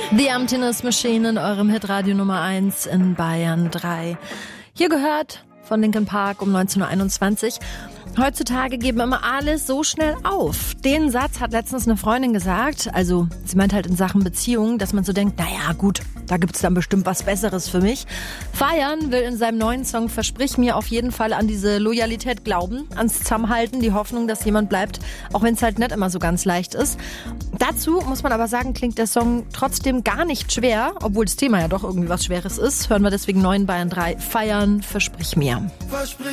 The Emptiness Machine in eurem Hitradio Nummer 1 in Bayern 3. Hier gehört von Linkin Park um 19:21 Uhr. Heutzutage geben immer alles so schnell auf. Den Satz hat letztens eine Freundin gesagt, also sie meint halt in Sachen Beziehungen, dass man so denkt, naja gut, da gibt's dann bestimmt was Besseres für mich. Feiern will in seinem neuen Song Versprich mir auf jeden Fall an diese Loyalität glauben, ans Zusammenhalten, die Hoffnung, dass jemand bleibt, auch wenn es halt nicht immer so ganz leicht ist. Dazu muss man aber sagen, klingt der Song trotzdem gar nicht schwer, obwohl das Thema ja doch irgendwie was Schweres ist. Hören wir deswegen neu in Bayern 3, Feiern, Versprich mir. Versprich